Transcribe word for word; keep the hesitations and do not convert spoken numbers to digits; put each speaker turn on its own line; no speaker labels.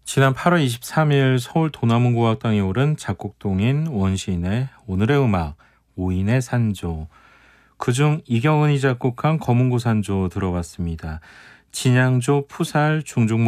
지난 팔월 이십삼일 서울 도남원고학당에 오른 작곡동인 원시인의 오늘의 음악 오인의 산조, 그중 이경은이 작곡한 검은고 산조 들어봤습니다. 진양조, 푸살, 중중